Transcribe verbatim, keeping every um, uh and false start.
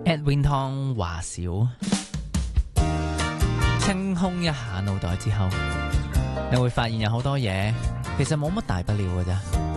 Edwin Tong 華少，清空一下腦袋之後，你會發現有好多嘢其實冇乜大不了嘅咋。